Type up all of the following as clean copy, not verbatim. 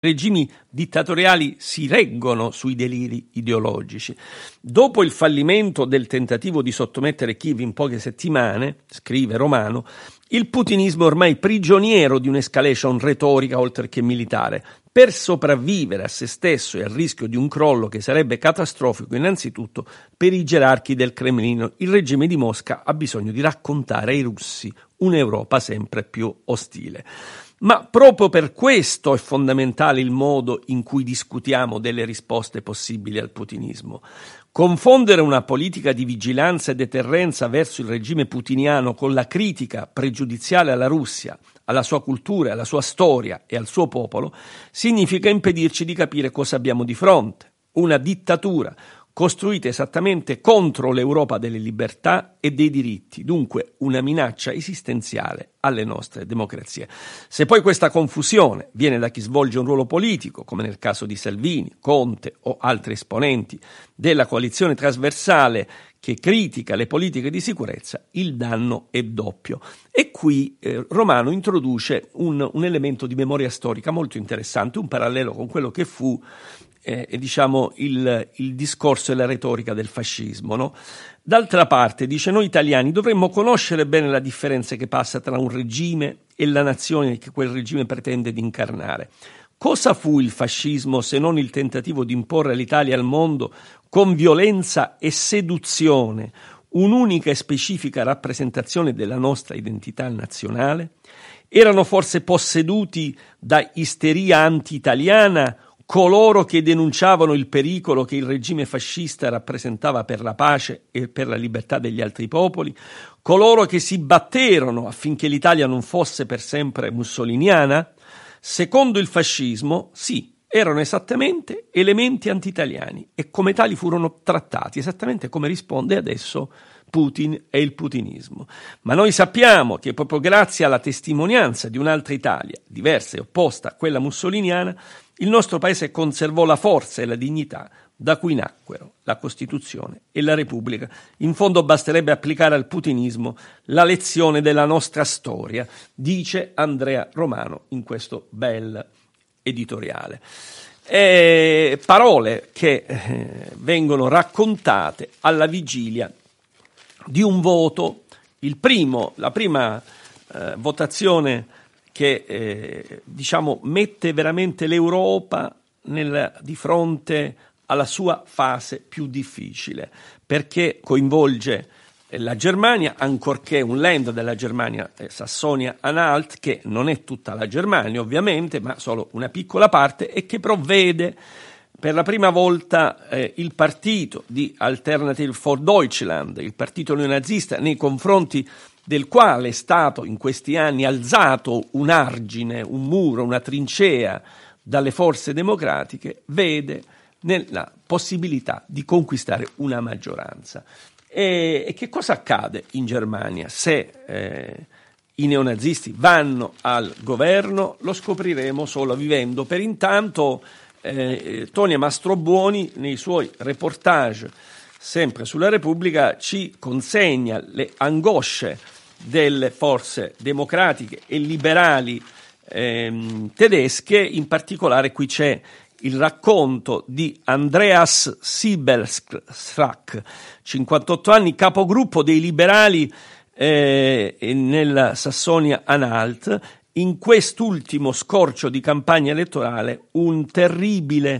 regimi dittatoriali si reggono sui deliri ideologici. Dopo il fallimento del tentativo di sottomettere Kiev in poche settimane, scrive Romano, il putinismo è ormai prigioniero di un'escalation retorica oltre che militare. Per sopravvivere a se stesso e al rischio di un crollo che sarebbe catastrofico innanzitutto per i gerarchi del Cremlino, il regime di Mosca ha bisogno di raccontare ai russi un'Europa sempre più ostile. Ma proprio per questo è fondamentale il modo in cui discutiamo delle risposte possibili al putinismo. Confondere una politica di vigilanza e deterrenza verso il regime putiniano con la critica pregiudiziale alla Russia, alla sua cultura, alla sua storia e al suo popolo, significa impedirci di capire cosa abbiamo di fronte. Una dittatura costruita esattamente contro l'Europa delle libertà e dei diritti, dunque una minaccia esistenziale alle nostre democrazie. Se poi questa confusione viene da chi svolge un ruolo politico, come nel caso di Salvini, Conte o altri esponenti della coalizione trasversale che critica le politiche di sicurezza, il danno è doppio. E qui Romano introduce un elemento di memoria storica molto interessante, un parallelo con quello che fu diciamo il discorso e la retorica del fascismo, no? D'altra parte, dice, noi italiani dovremmo conoscere bene la differenza che passa tra un regime e la nazione che quel regime pretende di incarnare. Cosa fu il fascismo se non il tentativo di imporre all'Italia e al mondo con violenza e seduzione un'unica e specifica rappresentazione della nostra identità nazionale? Erano forse posseduti da isteria anti-italiana coloro che denunciavano il pericolo che il regime fascista rappresentava per la pace e per la libertà degli altri popoli, coloro che si batterono affinché l'Italia non fosse per sempre mussoliniana? Secondo il fascismo, sì, erano esattamente elementi anti-italiani e come tali furono trattati, esattamente come risponde adesso Putin e il putinismo. Ma noi sappiamo che proprio grazie alla testimonianza di un'altra Italia, diversa e opposta a quella mussoliniana, il nostro paese conservò la forza e la dignità da cui nacquero la Costituzione e la Repubblica. In fondo basterebbe applicare al putinismo la lezione della nostra storia, dice Andrea Romano in questo bel editoriale. Parole che vengono raccontate alla vigilia di un voto, la prima votazione che diciamo mette veramente l'Europa di fronte alla sua fase più difficile, perché coinvolge la Germania, ancorché un land della Germania, Sassonia-Anhalt, che non è tutta la Germania ovviamente, ma solo una piccola parte, e che però vede per la prima volta il partito di Alternative for Deutschland, il partito neonazista, nei confronti del quale è stato in questi anni alzato un argine, un muro, una trincea dalle forze democratiche, vede nella possibilità di conquistare una maggioranza. E che cosa accade in Germania se i neonazisti vanno al governo? Lo scopriremo solo vivendo. Per intanto Tonia Mastrobuoni nei suoi reportage sempre sulla Repubblica ci consegna le angosce delle forze democratiche e liberali tedesche. In particolare qui c'è il racconto di Andreas Sibelstrack, 58 anni, capogruppo dei liberali nella Sassonia-Anhalt. In quest'ultimo scorcio di campagna elettorale una terribile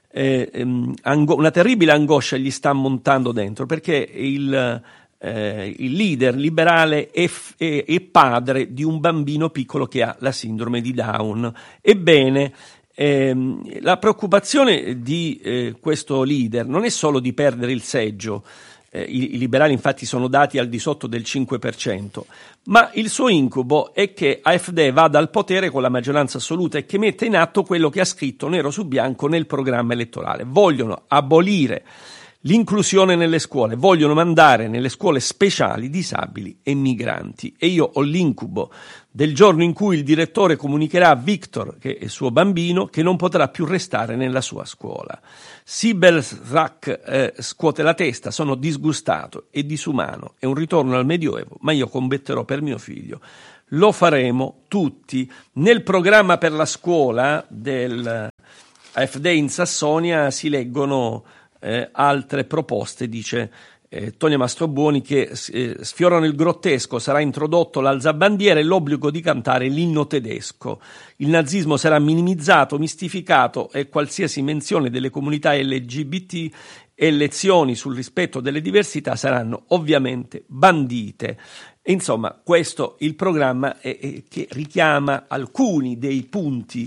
angoscia gli sta montando dentro, perché il leader liberale è padre di un bambino piccolo che ha la sindrome di Down. Ebbene, la preoccupazione di questo leader non è solo di perdere il seggio, i liberali infatti sono dati al di sotto del 5%, ma il suo incubo è che AfD vada al potere con la maggioranza assoluta e che metta in atto quello che ha scritto nero su bianco nel programma elettorale. Vogliono abolire l'inclusione nelle scuole, vogliono mandare nelle scuole speciali disabili e migranti. E io ho l'incubo del giorno in cui il direttore comunicherà a Victor, che è il suo bambino, che non potrà più restare nella sua scuola. Sibelstrack scuote la testa: sono disgustato e disumano, è un ritorno al Medioevo, ma io combatterò per mio figlio. lo faremo tutti. Nel programma per la scuola del AfD in Sassonia si leggono altre proposte, dice Tonia Mastrobuoni, che sfiorano il grottesco. Sarà introdotto l'alzabandiera e l'obbligo di cantare l'inno tedesco. Il nazismo sarà minimizzato, mistificato e qualsiasi menzione delle comunità LGBT e lezioni sul rispetto delle diversità saranno ovviamente bandite. Insomma, questo il programma che richiama alcuni dei punti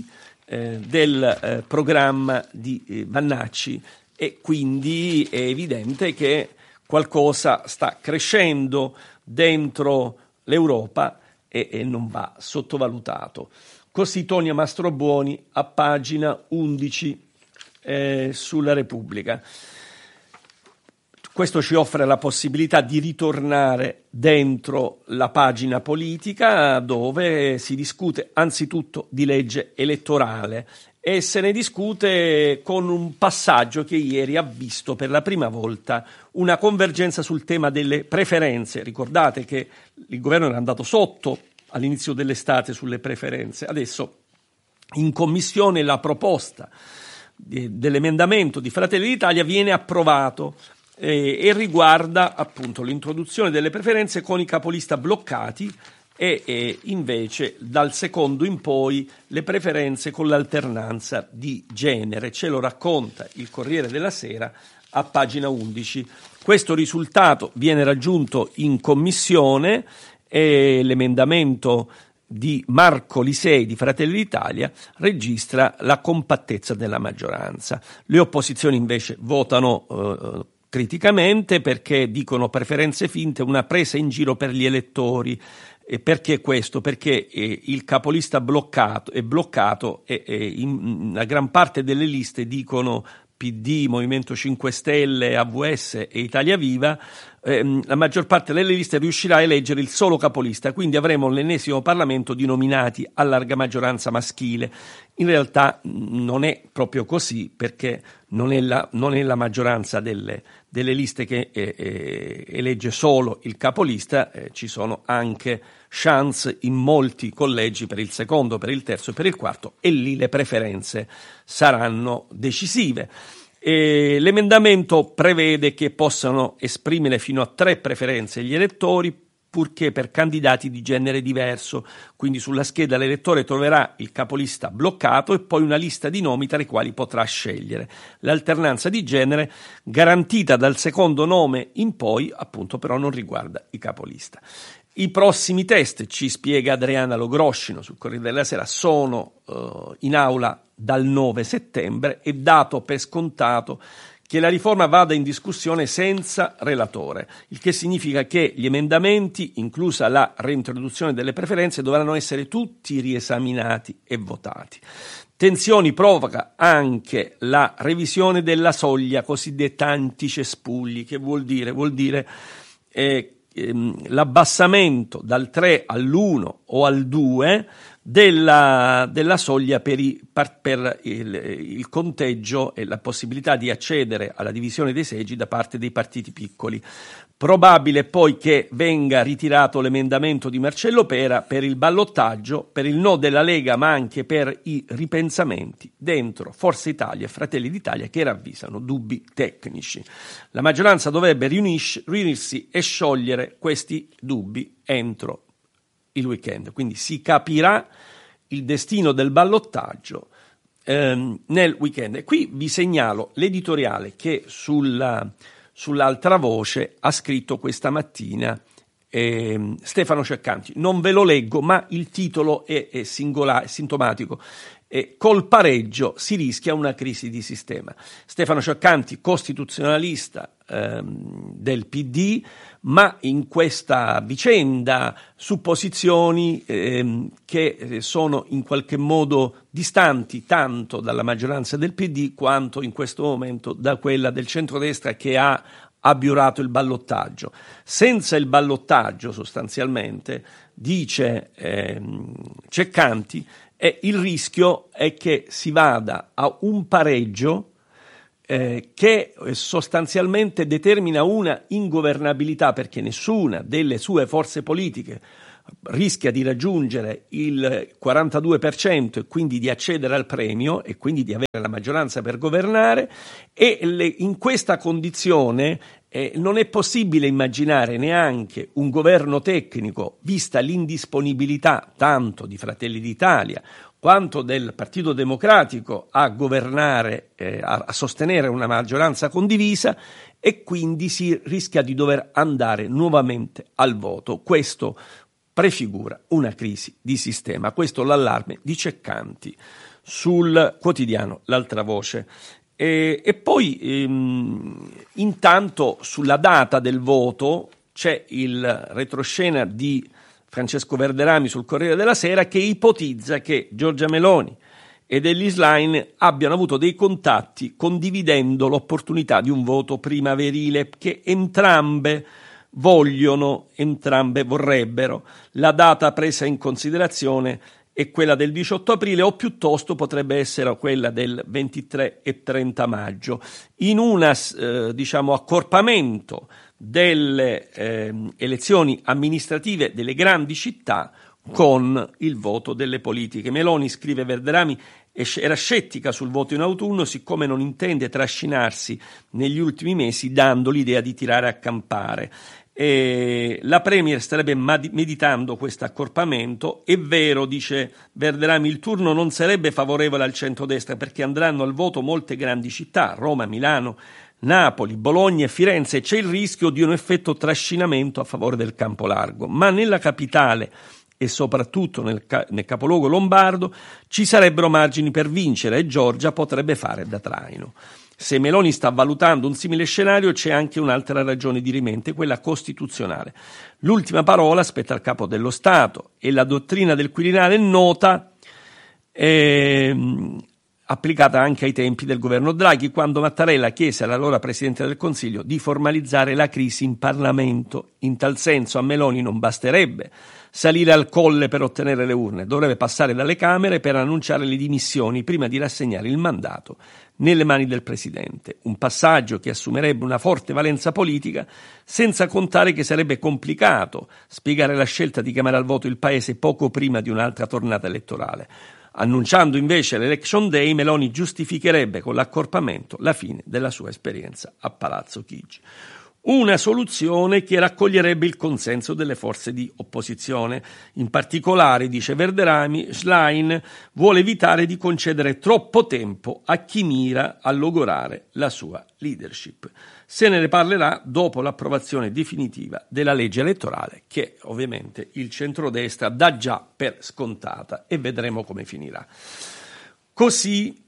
del programma di Vannacci, e quindi è evidente che qualcosa sta crescendo dentro l'Europa e non va sottovalutato. Così Tonia Mastrobuoni a pagina 11 sulla Repubblica. Questo ci offre la possibilità di ritornare dentro la pagina politica, dove si discute anzitutto di legge elettorale e se ne discute con un passaggio che ieri ha visto per la prima volta una convergenza sul tema delle preferenze. Ricordate che il governo era andato sotto all'inizio dell'estate sulle preferenze. Adesso in commissione la proposta dell'emendamento di Fratelli d'Italia viene approvato e riguarda appunto l'introduzione delle preferenze con i capolista bloccati e invece dal secondo in poi le preferenze con l'alternanza di genere. Ce lo racconta il Corriere della Sera a pagina 11. Questo risultato viene raggiunto in commissione e l'emendamento di Marco Lisei di Fratelli d'Italia registra la compattezza della maggioranza. Le opposizioni invece votano criticamente perché dicono preferenze finte, una presa in giro per gli elettori. E perché questo? Perché il capolista è bloccato e in una gran parte delle liste dicono PD, Movimento 5 Stelle, AVS e Italia Viva, la maggior parte delle liste riuscirà a eleggere il solo capolista, quindi avremo l'ennesimo Parlamento di nominati a larga maggioranza maschile. In realtà non è proprio così, perché non è la maggioranza delle liste che elegge solo il capolista, ci sono anche chance in molti collegi per il secondo, per il terzo e per il quarto, e lì le preferenze saranno decisive. L'emendamento prevede che possano esprimere fino a 3 preferenze gli elettori, purché per candidati di genere diverso. Quindi sulla scheda l'elettore troverà il capolista bloccato e poi una lista di nomi tra i quali potrà scegliere. L'alternanza di genere garantita dal secondo nome in poi, appunto, però non riguarda i capolista. I prossimi test, ci spiega Adriana Logroscino sul Corriere della Sera, sono in aula dal 9 settembre e dato per scontato che la riforma vada in discussione senza relatore, il che significa che gli emendamenti, inclusa la reintroduzione delle preferenze, dovranno essere tutti riesaminati e votati. Tensioni provoca anche la revisione della soglia cosiddetta anticespugli, che vuol dire l'abbassamento dal 3 all'1 o al 2 della soglia per il conteggio e la possibilità di accedere alla divisione dei seggi da parte dei partiti piccoli. Probabile poi che venga ritirato l'emendamento di Marcello Pera per il ballottaggio, per il no della Lega, ma anche per i ripensamenti dentro Forza Italia e Fratelli d'Italia, che ravvisano dubbi tecnici. La maggioranza dovrebbe riunirsi e sciogliere questi dubbi entro il weekend, quindi si capirà il destino del ballottaggio nel weekend. E qui vi segnalo l'editoriale che sull'altra voce ha scritto questa mattina Stefano Ceccanti. Non ve lo leggo, ma il titolo è singolare, sintomatico. Col pareggio si rischia una crisi di sistema. Stefano Ceccanti, costituzionalista del PD, ma in questa vicenda su posizioni che sono in qualche modo distanti tanto dalla maggioranza del PD quanto in questo momento da quella del centrodestra, che ha abiurato il ballottaggio. Senza il ballottaggio, sostanzialmente, dice Ceccanti, il rischio è che si vada a un pareggio che sostanzialmente determina una ingovernabilità, perché nessuna delle sue forze politiche rischia di raggiungere il 42% e quindi di accedere al premio e quindi di avere la maggioranza per governare, e in questa condizione non è possibile immaginare neanche un governo tecnico, vista l'indisponibilità tanto di Fratelli d'Italia quanto del Partito Democratico a governare, a sostenere una maggioranza condivisa, e quindi si rischia di dover andare nuovamente al voto. Questo prefigura una crisi di sistema. Questo l'allarme di Ceccanti sul quotidiano L'Altra Voce. E poi intanto sulla data del voto c'è il retroscena di Francesco Verderami sul Corriere della Sera, che ipotizza che Giorgia Meloni ed Elly Schlein abbiano avuto dei contatti condividendo l'opportunità di un voto primaverile, che entrambe vorrebbero. La data presa in considerazione è quella del 18 aprile o piuttosto potrebbe essere quella del 23 e 30 maggio, in un accorpamento delle elezioni amministrative delle grandi città con il voto delle politiche. Meloni, scrive Verderami, era scettica sul voto in autunno, siccome non intende trascinarsi negli ultimi mesi dando l'idea di tirare a campare. La Premier starebbe meditando questo accorpamento. È vero, dice Verderami, il turno non sarebbe favorevole al centrodestra perché andranno al voto molte grandi città, Roma, Milano, Napoli, Bologna e Firenze, e c'è il rischio di un effetto trascinamento a favore del campo largo, ma nella capitale e soprattutto nel capoluogo lombardo ci sarebbero margini per vincere e Giorgia potrebbe fare da traino. Se Meloni sta valutando un simile scenario, c'è anche un'altra ragione dirimente, quella costituzionale. L'ultima parola spetta al Capo dello Stato e la dottrina del Quirinale è nota, applicata anche ai tempi del governo Draghi, quando Mattarella chiese all'allora Presidente del Consiglio di formalizzare la crisi in Parlamento. In tal senso a Meloni non basterebbe salire al colle per ottenere le urne, dovrebbe passare dalle Camere per annunciare le dimissioni prima di rassegnare il mandato nelle mani del Presidente, un passaggio che assumerebbe una forte valenza politica, senza contare che sarebbe complicato spiegare la scelta di chiamare al voto il Paese poco prima di un'altra tornata elettorale. Annunciando invece l'Election Day, Meloni giustificherebbe con l'accorpamento la fine della sua esperienza a Palazzo Chigi. Una soluzione che raccoglierebbe il consenso delle forze di opposizione. In particolare, dice Verderami, Schlein vuole evitare di concedere troppo tempo a chi mira a logorare la sua leadership. Se ne parlerà dopo l'approvazione definitiva della legge elettorale, che ovviamente il centrodestra dà già per scontata, e vedremo come finirà. Così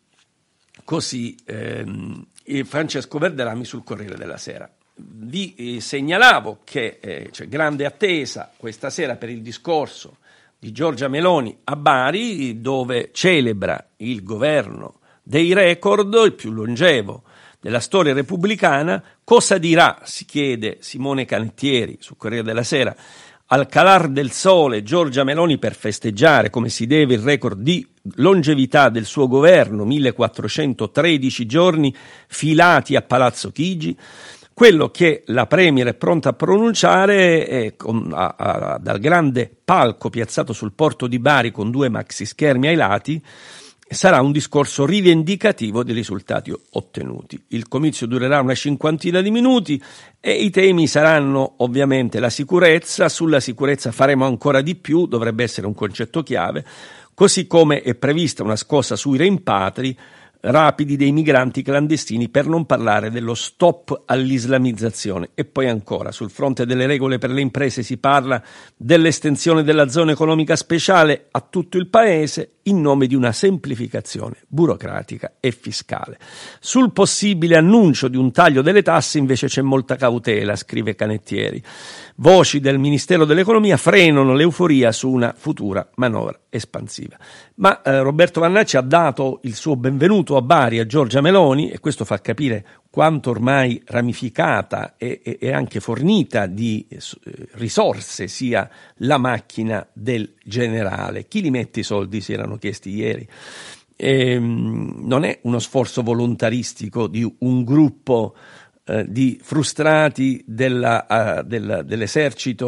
Francesco Verderami sul Corriere della Sera. Vi segnalavo che c'è grande attesa questa sera per il discorso di Giorgia Meloni a Bari, dove celebra il governo dei record, il più longevo della storia repubblicana. Cosa dirà, si chiede Simone Canettieri sul Corriere della Sera, al calar del sole Giorgia Meloni per festeggiare come si deve il record di longevità del suo governo, 1413 giorni filati a Palazzo Chigi. Quello che la Premier è pronta a pronunciare dal grande palco piazzato sul porto di Bari con 2 maxi schermi ai lati sarà un discorso rivendicativo dei risultati ottenuti. Il comizio durerà una 50 di minuti e i temi saranno ovviamente la sicurezza. Sulla sicurezza faremo ancora di più, dovrebbe essere un concetto chiave, così come è prevista una scossa sui rimpatri rapidi dei migranti clandestini, per non parlare dello stop all'islamizzazione. E poi ancora, sul fronte delle regole per le imprese si parla dell'estensione della zona economica speciale a tutto il paese in nome di una semplificazione burocratica e fiscale. Sul possibile annuncio di un taglio delle tasse invece c'è molta cautela, scrive Canettieri. Voci del Ministero dell'Economia frenano l'euforia su una futura manovra espansiva. Ma Roberto Vannacci ha dato il suo benvenuto a Bari a Giorgia Meloni, e questo fa capire quanto ormai ramificata e anche fornita di risorse sia la macchina del generale. Chi li mette i soldi, si erano chiesti ieri. Non è uno sforzo volontaristico di un gruppo di frustrati dell'esercito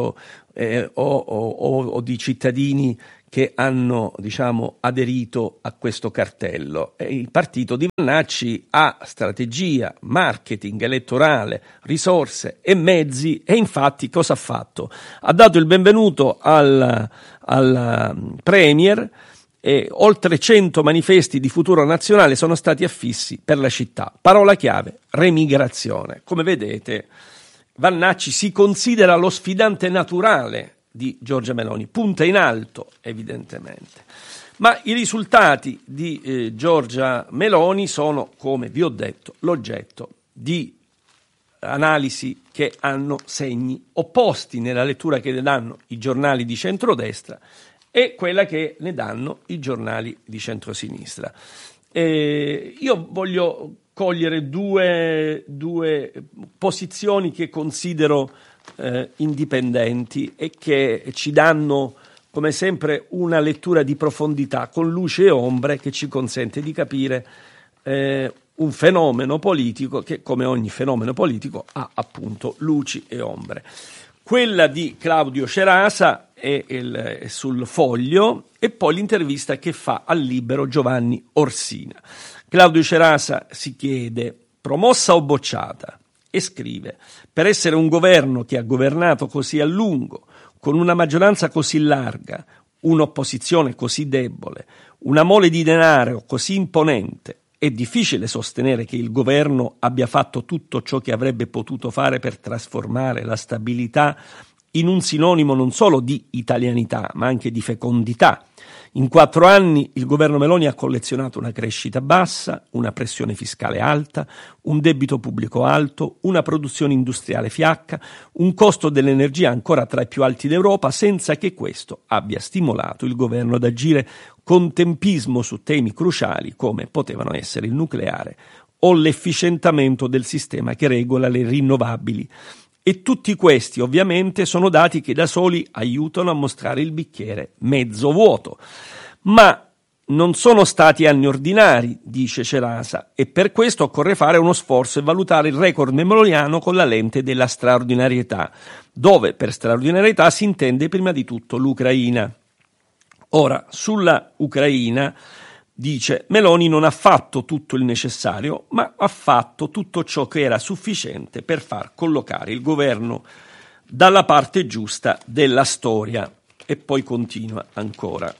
o di cittadini che hanno, diciamo, aderito a questo cartello. E il partito di Vannacci ha strategia, marketing elettorale, risorse e mezzi, e infatti cosa ha fatto? Ha dato il benvenuto al Premier, e oltre 100 manifesti di Futuro Nazionale sono stati affissi per la città. Parola chiave: remigrazione. Come vedete, Vannacci si considera lo sfidante naturale di Giorgia Meloni, punta in alto evidentemente. Ma i risultati di Giorgia Meloni sono, come vi ho detto, l'oggetto di analisi che hanno segni opposti nella lettura che ne danno i giornali di centrodestra e quella che ne danno i giornali di centrosinistra. Io voglio cogliere due posizioni che considero indipendenti e che ci danno, come sempre, una lettura di profondità con luce e ombre che ci consente di capire un fenomeno politico che, come ogni fenomeno politico, ha appunto luci e ombre. Quella di Claudio Cerasa è sul Foglio, e poi l'intervista che fa al Libero Giovanni Orsina. Claudio Cerasa si chiede: promossa o bocciata? E scrive: per essere un governo che ha governato così a lungo, con una maggioranza così larga, un'opposizione così debole, una mole di denaro così imponente, è difficile sostenere che il governo abbia fatto tutto ciò che avrebbe potuto fare per trasformare la stabilità in un sinonimo non solo di italianità, ma anche di fecondità. In 4 anni il governo Meloni ha collezionato una crescita bassa, una pressione fiscale alta, un debito pubblico alto, una produzione industriale fiacca, un costo dell'energia ancora tra i più alti d'Europa, senza che questo abbia stimolato il governo ad agire con tempismo su temi cruciali come potevano essere il nucleare o l'efficientamento del sistema che regola le rinnovabili. E tutti questi ovviamente sono dati che da soli aiutano a mostrare il bicchiere mezzo vuoto. Ma non sono stati anni ordinari, dice Cerasa, e per questo occorre fare uno sforzo e valutare il record meloniano con la lente della straordinarietà, dove per straordinarietà si intende prima di tutto l'Ucraina. Ora, sulla Ucraina, dice, Meloni non ha fatto tutto il necessario, ma ha fatto tutto ciò che era sufficiente per far collocare il governo dalla parte giusta della storia. E poi continua ancora.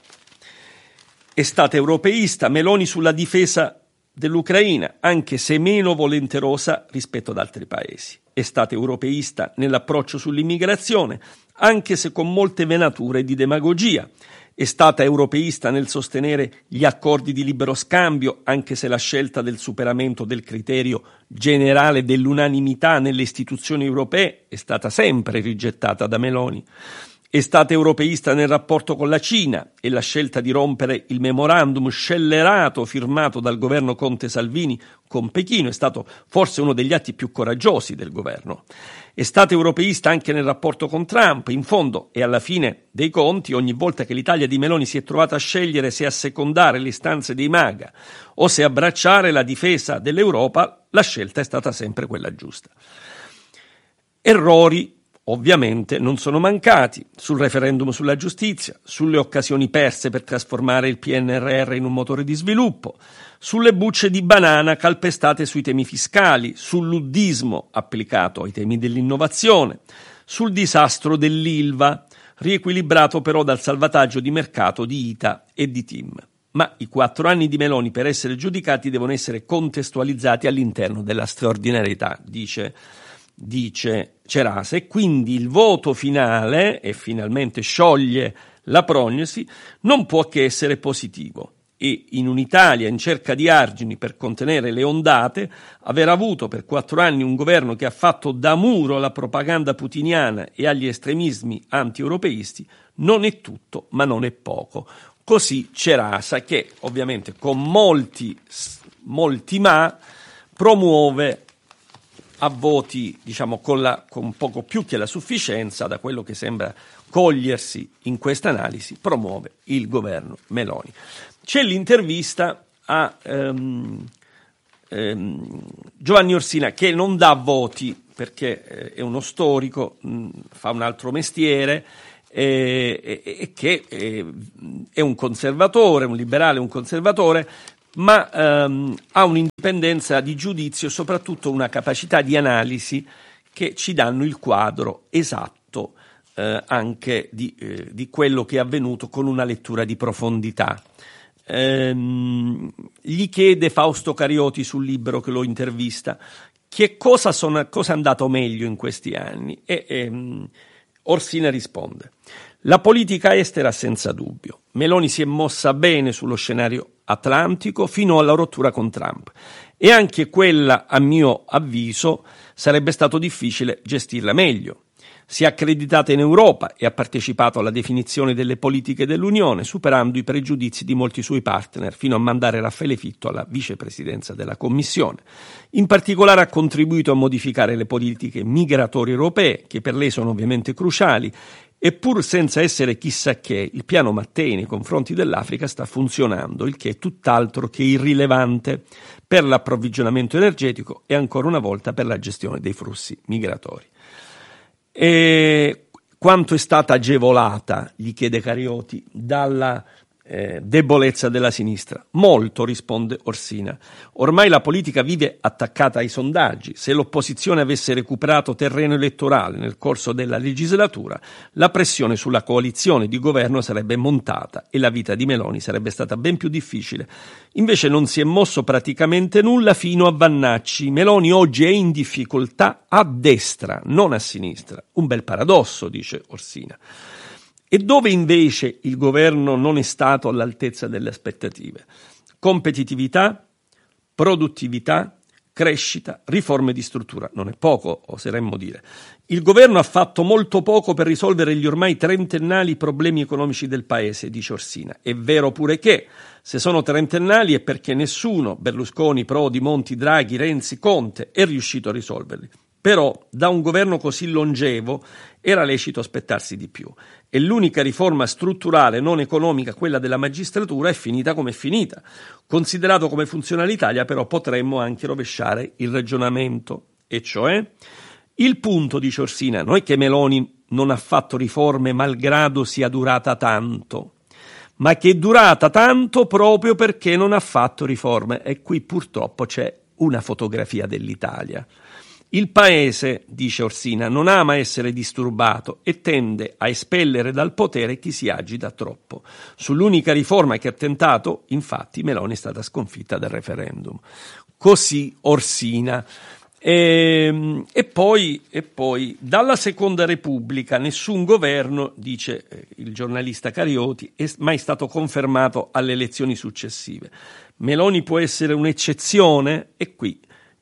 È stata europeista Meloni sulla difesa dell'Ucraina, anche se meno volenterosa rispetto ad altri paesi. È stata europeista nell'approccio sull'immigrazione, anche se con molte venature di demagogia. È stata europeista nel sostenere gli accordi di libero scambio, anche se la scelta del superamento del criterio generale dell'unanimità nelle istituzioni europee è stata sempre rigettata da Meloni. È stata europeista nel rapporto con la Cina, e la scelta di rompere il memorandum scellerato firmato dal governo Conte-Salvini con Pechino è stato forse uno degli atti più coraggiosi del governo. È stata europeista anche nel rapporto con Trump. In fondo e alla fine dei conti, ogni volta che l'Italia di Meloni si è trovata a scegliere se assecondare le istanze dei MAGA o se abbracciare la difesa dell'Europa, la scelta è stata sempre quella giusta. Errori ovviamente non sono mancati sul referendum sulla giustizia, sulle occasioni perse per trasformare il PNRR in un motore di sviluppo, sulle bucce di banana calpestate sui temi fiscali, sul luddismo applicato ai temi dell'innovazione, sul disastro dell'Ilva, riequilibrato però dal salvataggio di mercato di ITA e di TIM. Ma i 4 anni di Meloni, per essere giudicati, devono essere contestualizzati all'interno della straordinarietà, dice Cerasa, e quindi il voto finale, e finalmente scioglie la prognosi, non può che essere positivo. E in un'Italia in cerca di argini per contenere le ondate, aver avuto per 4 anni un governo che ha fatto da muro alla propaganda putiniana e agli estremismi anti-europeisti non è tutto, ma non è poco. Così Cerasa, che ovviamente con molti ma promuove a voti, diciamo, con poco più che la sufficienza, da quello che sembra cogliersi in questa analisi, promuove il governo Meloni. C'è l'intervista a Giovanni Orsina, che non dà voti perché è uno storico, fa un altro mestiere che è un conservatore, un liberale, un conservatore, ma ha un'indipendenza di giudizio e soprattutto una capacità di analisi che ci danno il quadro esatto anche di quello che è avvenuto, con una lettura di profondità. Gli chiede Fausto Carioti sul Libero, che lo intervista, cosa è andato meglio in questi anni, e Orsina risponde: la politica estera senza dubbio. Meloni si è mossa bene sullo scenario atlantico fino alla rottura con Trump, e anche quella, a mio avviso, sarebbe stato difficile gestirla meglio. Si è accreditata in Europa e ha partecipato alla definizione delle politiche dell'Unione, superando i pregiudizi di molti suoi partner, fino a mandare Raffaele Fitto alla vicepresidenza della Commissione. In particolare ha contribuito a modificare le politiche migratorie europee, che per lei sono ovviamente cruciali, e pur senza essere chissà che, il piano Mattei nei confronti dell'Africa sta funzionando, il che è tutt'altro che irrilevante per l'approvvigionamento energetico e ancora una volta per la gestione dei flussi migratori. E quanto è stata agevolata, gli chiede Carioti, dalla debolezza della sinistra? Molto, risponde Orsina. Ormai la politica vive attaccata ai sondaggi. Se l'opposizione avesse recuperato terreno elettorale nel corso della legislatura, la pressione sulla coalizione di governo sarebbe montata e la vita di Meloni sarebbe stata ben più difficile. Invece non si è mosso praticamente nulla fino a Vannacci. Meloni oggi è in difficoltà a destra, non a sinistra. Un bel paradosso, dice Orsina. E dove invece il governo non è stato all'altezza delle aspettative? Competitività, produttività, crescita, riforme di struttura. Non è poco, oseremmo dire. Il governo ha fatto molto poco per risolvere gli ormai trentennali problemi economici del paese, dice Orsina. È vero pure che, se sono trentennali, è perché nessuno, Berlusconi, Prodi, Monti, Draghi, Renzi, Conte, è riuscito a risolverli. Però da un governo così longevo era lecito aspettarsi di più, e l'unica riforma strutturale non economica, quella della magistratura, è finita come è finita. Considerato come funziona l'Italia, però, potremmo anche rovesciare il ragionamento, e cioè il punto, dice Orsina, non è che Meloni non ha fatto riforme malgrado sia durata tanto, ma che è durata tanto proprio perché non ha fatto riforme, e qui purtroppo c'è una fotografia dell'Italia. Il paese, dice Orsina, non ama essere disturbato e tende a espellere dal potere chi si agita troppo. Sull'unica riforma che ha tentato, infatti, Meloni è stata sconfitta dal referendum. Così Orsina. E poi dalla Seconda Repubblica nessun governo, dice il giornalista Carioti, è mai stato confermato alle elezioni successive. Meloni può essere un'eccezione, e qui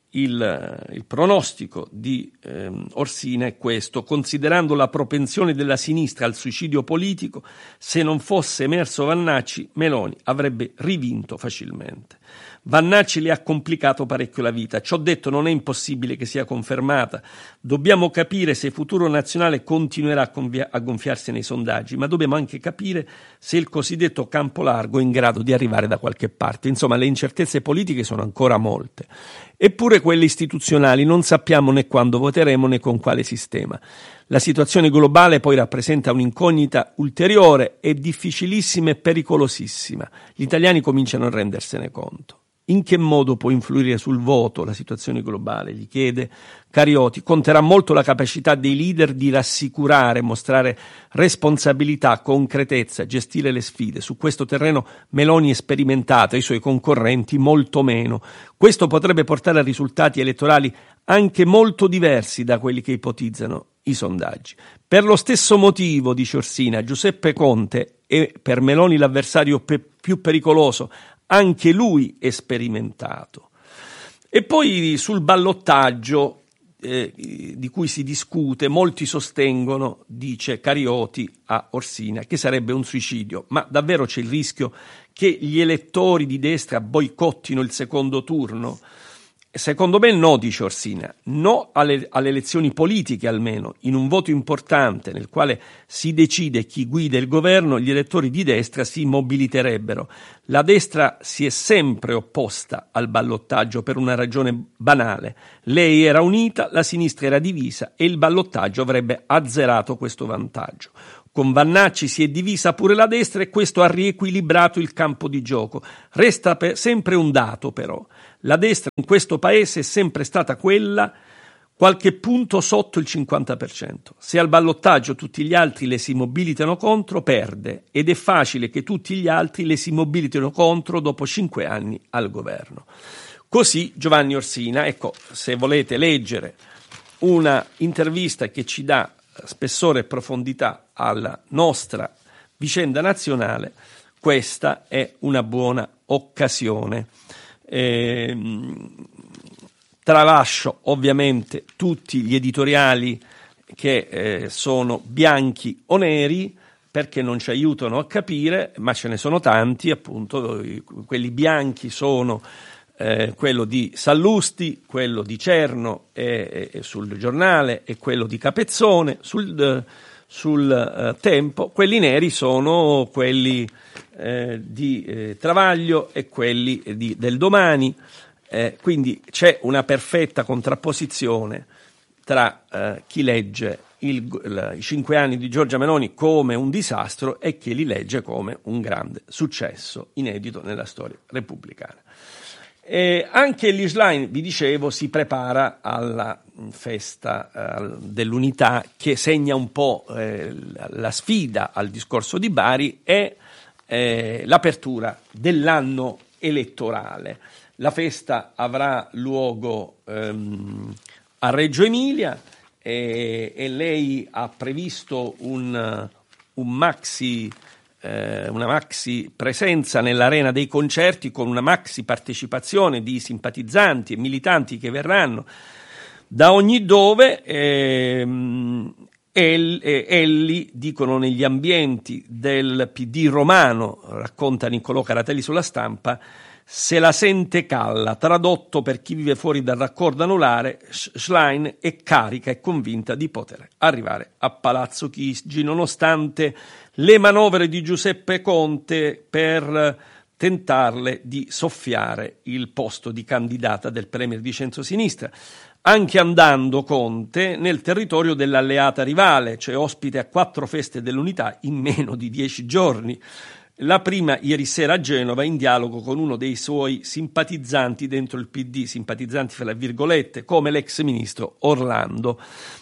il pronostico di Orsina è questo: considerando la propensione della sinistra al suicidio politico, se non fosse emerso Vannacci, Meloni avrebbe rivinto facilmente. Vannacci le ha complicato parecchio la vita. Ciò detto, non è impossibile che sia confermata. Dobbiamo capire se Futuro Nazionale continuerà a gonfiarsi nei sondaggi, ma dobbiamo anche capire se il cosiddetto campo largo è in grado di arrivare da qualche parte. Insomma, le incertezze politiche sono ancora molte. Eppure quelle istituzionali non sappiamo né quando voteremo né con quale sistema. La situazione globale poi rappresenta un'incognita ulteriore, è difficilissima e pericolosissima. Gli italiani cominciano a rendersene conto. In che modo può influire sul voto la situazione globale? Gli chiede Carioti. Conterà molto la capacità dei leader di rassicurare, mostrare responsabilità, concretezza, gestire le sfide. Su questo terreno Meloni è sperimentata, i suoi concorrenti molto meno. Questo potrebbe portare a risultati elettorali anche molto diversi da quelli che ipotizzano i sondaggi. Per lo stesso motivo, dice Orsina, Giuseppe Conte è per Meloni l'avversario più pericoloso. Anche lui è sperimentato. E poi sul ballottaggio di cui si discute, molti sostengono, dice Carioti a Orsina, che sarebbe un suicidio. Ma davvero c'è il rischio che gli elettori di destra boicottino il secondo turno? Secondo me no, dice Orsina, no alle elezioni politiche almeno. In un voto importante nel quale si decide chi guida il governo, gli elettori di destra si mobiliterebbero. La destra si è sempre opposta al ballottaggio per una ragione banale. Lei era unita, la sinistra era divisa e il ballottaggio avrebbe azzerato questo vantaggio. Con Vannacci si è divisa pure la destra e questo ha riequilibrato il campo di gioco. Resta sempre un dato però. La destra in questo paese è sempre stata quella qualche punto sotto il 50%. Se al ballottaggio tutti gli altri le si mobilitano contro, perde ed è facile che tutti gli altri le si mobilitino contro dopo 5 anni al governo. Così Giovanni Orsina. Ecco, se volete leggere una intervista che ci dà spessore e profondità alla nostra vicenda nazionale, questa è una buona occasione. Tralascio ovviamente tutti gli editoriali che sono bianchi o neri perché non ci aiutano a capire, ma ce ne sono tanti, appunto. Quelli bianchi sono quello di Sallusti, quello di Cerno sul Giornale e quello di Capezzone sul Tempo. Quelli neri sono quelli di Travaglio e quelli del Domani. Quindi c'è una perfetta contrapposizione tra chi legge i 5 anni di Giorgia Meloni come un disastro e chi li legge come un grande successo inedito nella storia repubblicana. Anche Elly Schlein, vi dicevo, si prepara alla festa dell'unità che segna un po' la sfida al discorso di Bari e l'apertura dell'anno elettorale. La festa avrà luogo a Reggio Emilia e lei ha previsto una maxi presenza nell'arena dei concerti con una maxi partecipazione di simpatizzanti e militanti che verranno da ogni dove. Elly, dicono negli ambienti del PD romano, racconta Niccolò Caratelli sulla Stampa, se la sente calla. Tradotto per chi vive fuori dal raccordo anulare, Schlein è carica e convinta di poter arrivare a Palazzo Chigi nonostante le manovre di Giuseppe Conte per tentarle di soffiare il posto di candidata del premier di centrosinistra, anche andando Conte nel territorio dell'alleata rivale, cioè ospite a 4 feste dell'unità in meno di 10 giorni. La prima ieri sera a Genova in dialogo con uno dei suoi simpatizzanti dentro il PD, simpatizzanti fra virgolette, come l'ex ministro Orlando.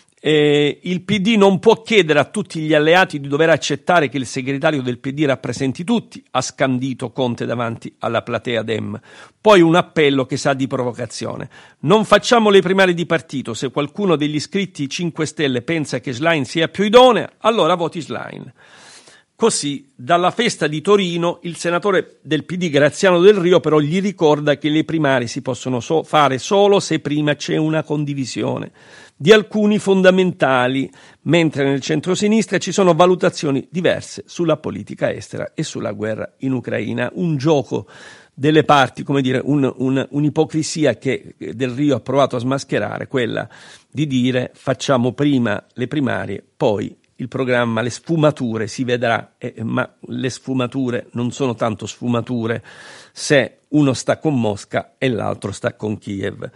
Il PD non può chiedere a tutti gli alleati di dover accettare che il segretario del PD rappresenti tutti, ha scandito Conte davanti alla platea Dem. Poi un appello che sa di provocazione. Non facciamo le primarie di partito, se qualcuno degli iscritti 5 Stelle pensa che Schlein sia più idonea, allora voti Schlein. Così, dalla festa di Torino, il senatore del PD Graziano Del Rio però gli ricorda che le primarie si possono fare solo se prima c'è una condivisione di alcuni fondamentali, mentre nel centrosinistra ci sono valutazioni diverse sulla politica estera e sulla guerra in Ucraina. Un gioco delle parti, come dire, un'ipocrisia che Del Rio ha provato a smascherare, quella di dire facciamo prima le primarie, poi il programma, le sfumature si vedrà, ma le sfumature non sono tanto sfumature se uno sta con Mosca e l'altro sta con Kiev.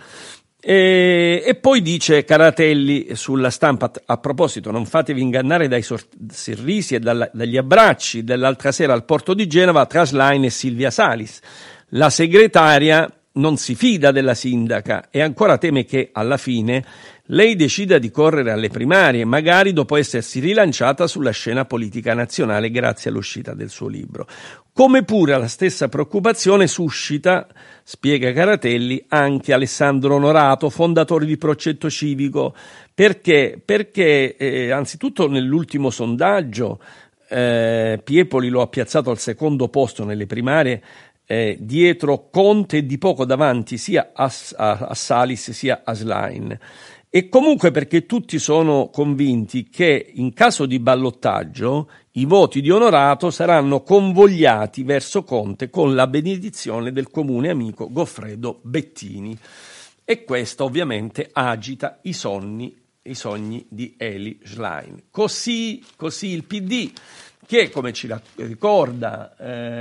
E poi dice Caratelli sulla Stampa, a proposito, non fatevi ingannare dai sorrisi e dagli abbracci dell'altra sera al porto di Genova tra Schlein e Silvia Salis. La segretaria non si fida della sindaca e ancora teme che alla fine lei decida di correre alle primarie, magari dopo essersi rilanciata sulla scena politica nazionale grazie all'uscita del suo libro. Come pure la stessa preoccupazione suscita, spiega Caratelli, anche Alessandro Onorato, fondatore di Progetto Civico, perché anzitutto nell'ultimo sondaggio Piepoli lo ha piazzato al secondo posto nelle primarie, dietro Conte e di poco davanti sia a Salis sia a Schlein. E comunque perché tutti sono convinti che in caso di ballottaggio i voti di Onorato saranno convogliati verso Conte con la benedizione del comune amico Goffredo Bettini. E questo ovviamente agita i sogni di Elly Schlein. Così il PD, che come ci ricorda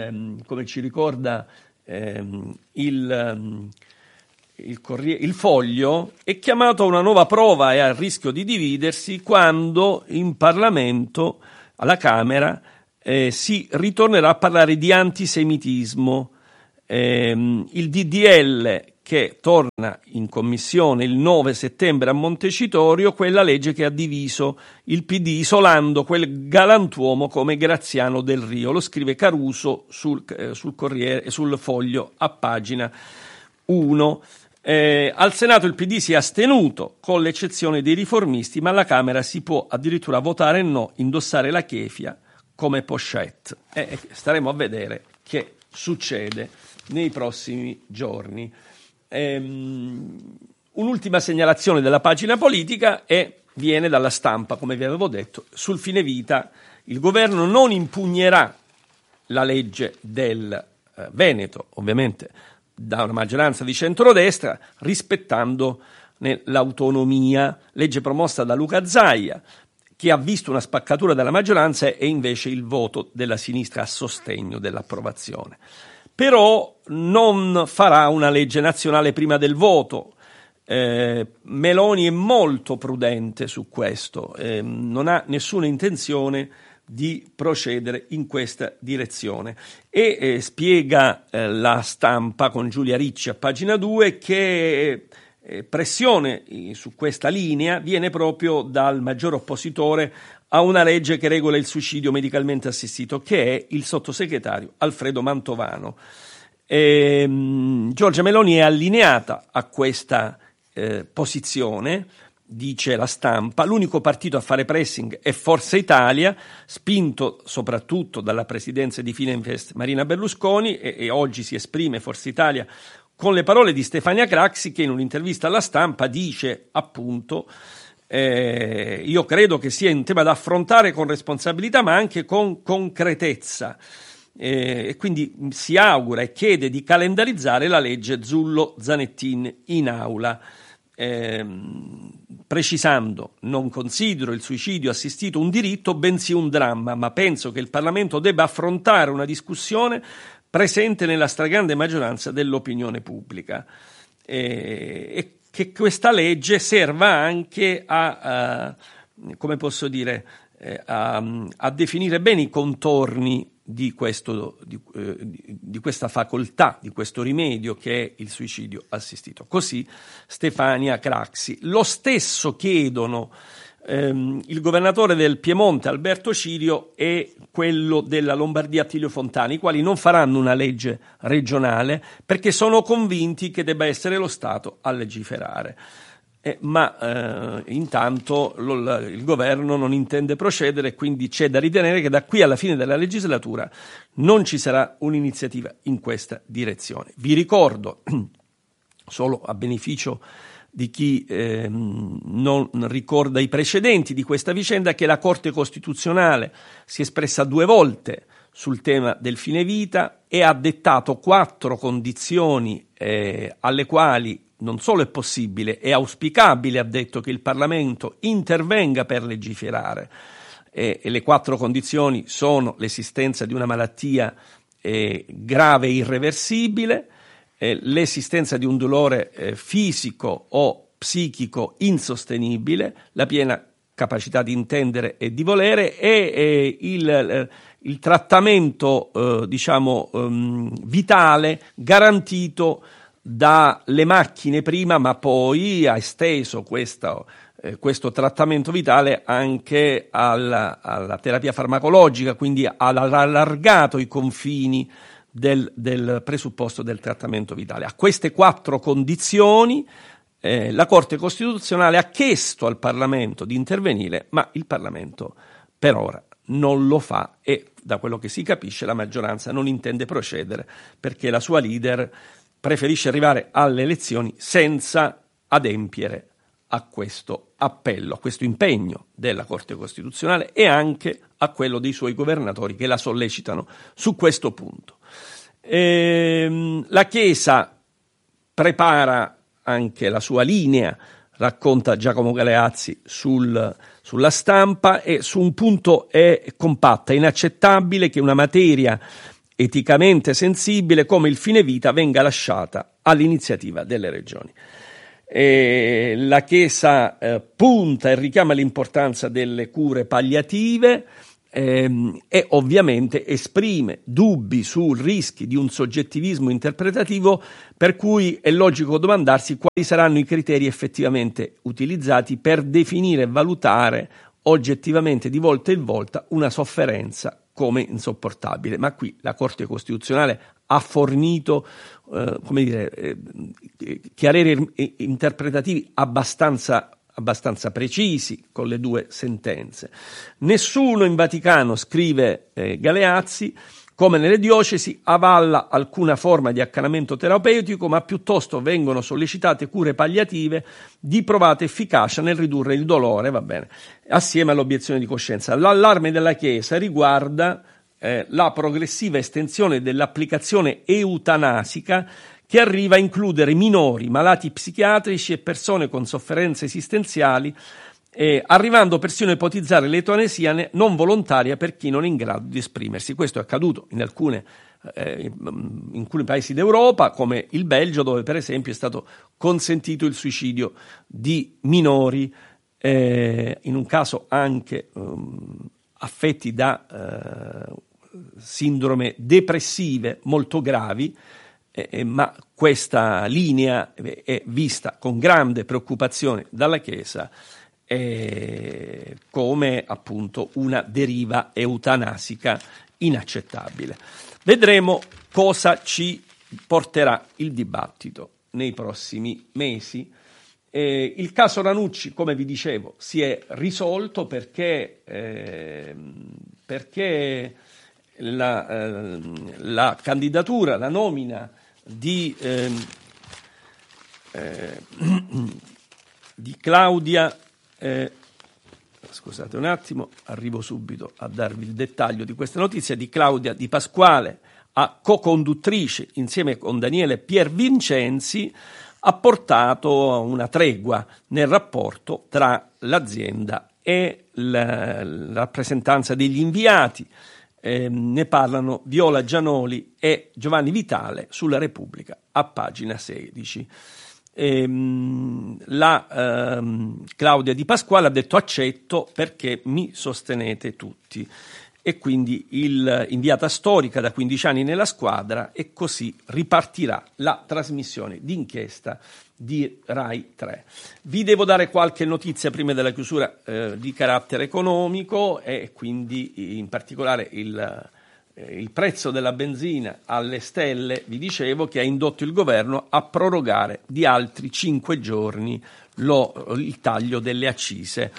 il Foglio, è chiamato a una nuova prova e a rischio di dividersi quando in Parlamento alla Camera si ritornerà a parlare di antisemitismo. Il DDL che torna in commissione il 9 settembre a Montecitorio, quella legge che ha diviso il PD isolando quel galantuomo come Graziano Del Rio. Lo scrive Caruso sul Corriere, sul Foglio a pagina 1. Al Senato il PD si è astenuto con l'eccezione dei riformisti, ma alla Camera si può addirittura votare no, indossare la kefia come pochette. Staremo a vedere che succede nei prossimi giorni. Un'ultima segnalazione della pagina politica viene dalla Stampa, come vi avevo detto. Sul fine vita il governo non impugnerà la legge del Veneto, ovviamente da una maggioranza di centrodestra, rispettando l'autonomia, legge promossa da Luca Zaia, che ha visto una spaccatura della maggioranza e invece il voto della sinistra a sostegno dell'approvazione. Però non farà una legge nazionale prima del voto. Meloni è molto prudente su questo, non ha nessuna intenzione di procedere in questa direzione e spiega la Stampa con Giulia Ricci a pagina 2 che pressione su questa linea viene proprio dal maggior oppositore a una legge che regola il suicidio medicalmente assistito, che è il sottosegretario Alfredo Mantovano. Giorgia Meloni è allineata a questa posizione, dice la Stampa. L'unico partito a fare pressing è Forza Italia, spinto soprattutto dalla presidenza di Fininvest Marina Berlusconi, e oggi si esprime Forza Italia con le parole di Stefania Craxi, che in un'intervista alla Stampa dice appunto io credo che sia un tema da affrontare con responsabilità ma anche con concretezza, e quindi si augura e chiede di calendarizzare la legge Zullo-Zanettin in aula, precisando: non considero il suicidio assistito un diritto bensì un dramma, ma penso che il Parlamento debba affrontare una discussione presente nella stragrande maggioranza dell'opinione pubblica, e che questa legge serva anche a definire bene i contorni di questa facoltà, di questo rimedio che è il suicidio assistito. Così Stefania Craxi. Lo stesso chiedono il governatore del Piemonte Alberto Cirio e quello della Lombardia Attilio Fontana, i quali non faranno una legge regionale perché sono convinti che debba essere lo Stato a legiferare. Ma intanto il governo non intende procedere, quindi c'è da ritenere che da qui alla fine della legislatura non ci sarà un'iniziativa in questa direzione. Vi ricordo, solo a beneficio di chi non ricorda i precedenti di questa vicenda, che la Corte Costituzionale si è espressa 2 volte sul tema del fine vita e ha dettato 4 condizioni alle quali non solo è possibile, è auspicabile, ha detto, che il Parlamento intervenga per legiferare. E le 4 condizioni sono l'esistenza di una malattia grave e irreversibile, l'esistenza di un dolore fisico o psichico insostenibile, la piena capacità di intendere e di volere e il trattamento vitale garantito dalle macchine prima, ma poi ha esteso questo trattamento vitale anche alla terapia farmacologica, quindi ha allargato i confini del presupposto del trattamento vitale. A queste 4 condizioni la Corte Costituzionale ha chiesto al Parlamento di intervenire, ma il Parlamento per ora non lo fa e, da quello che si capisce, la maggioranza non intende procedere perché la sua leader preferisce arrivare alle elezioni senza adempiere a questo appello, a questo impegno della Corte Costituzionale e anche a quello dei suoi governatori che la sollecitano su questo punto. La Chiesa prepara anche la sua linea, racconta Giacomo Galeazzi sulla Stampa, e su un punto è compatta: è inaccettabile che una materia eticamente sensibile come il fine vita venga lasciata all'iniziativa delle regioni. La Chiesa punta e richiama l'importanza delle cure palliative, e ovviamente esprime dubbi su rischi di un soggettivismo interpretativo, per cui è logico domandarsi quali saranno i criteri effettivamente utilizzati per definire e valutare oggettivamente di volta in volta una sofferenza come insopportabile. Ma qui la Corte Costituzionale ha fornito chiareri interpretativi abbastanza precisi con le due sentenze. Nessuno in Vaticano, scrive Galeazzi, come nelle diocesi, avalla alcuna forma di accanimento terapeutico, ma piuttosto vengono sollecitate cure palliative di provata efficacia nel ridurre il dolore, va bene, assieme all'obiezione di coscienza. L'allarme della Chiesa riguarda la progressiva estensione dell'applicazione eutanasica, che arriva a includere minori, malati psichiatrici e persone con sofferenze esistenziali, arrivando persino a ipotizzare l'eutanasia non volontaria per chi non è in grado di esprimersi. Questo è accaduto in alcuni paesi d'Europa, come il Belgio, dove per esempio è stato consentito il suicidio di minori, in un caso anche affetti da sindrome depressive molto gravi, ma questa linea è vista con grande preoccupazione dalla Chiesa come appunto una deriva eutanasica inaccettabile. Vedremo cosa ci porterà il dibattito nei prossimi mesi. Il caso Ranucci, come vi dicevo, si è risolto perché la candidatura, la nomina di Claudia, scusate un attimo, arrivo subito a darvi il dettaglio di questa notizia, di Claudia Di Pasquale a co-conduttrice insieme con Daniele Piervincenzi, ha portato a una tregua nel rapporto tra l'azienda e la rappresentanza degli inviati. Ne parlano Viola Gianoli e Giovanni Vitale sulla Repubblica a pagina 16. Claudia Di Pasquale ha detto: accetto perché mi sostenete tutti, e quindi inviata storica da 15 anni nella squadra, e così ripartirà la trasmissione d'inchiesta di Rai 3. Vi devo dare qualche notizia prima della chiusura di carattere economico, e quindi in particolare il prezzo della benzina alle stelle, vi dicevo, che ha indotto il governo a prorogare di altri 5 giorni il taglio delle accise,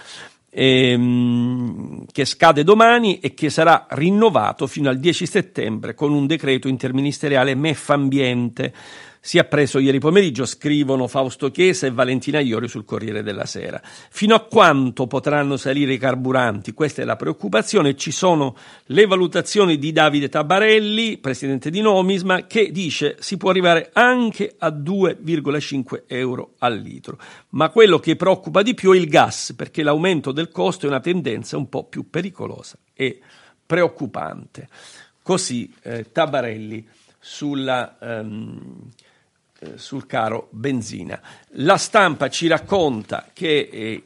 che scade domani e che sarà rinnovato fino al 10 settembre con un decreto interministeriale MEF Ambiente. Si è appreso ieri pomeriggio, scrivono Fausto Chiesa e Valentina Iori sul Corriere della Sera. Fino a quanto potranno salire i carburanti? Questa è la preoccupazione. Ci sono le valutazioni di Davide Tabarelli, presidente di Nomisma, che dice si può arrivare anche a 2,5 euro al litro. Ma quello che preoccupa di più è il gas, perché l'aumento del costo è una tendenza un po' più pericolosa e preoccupante. Così Tabarelli sul caro benzina. La Stampa ci racconta che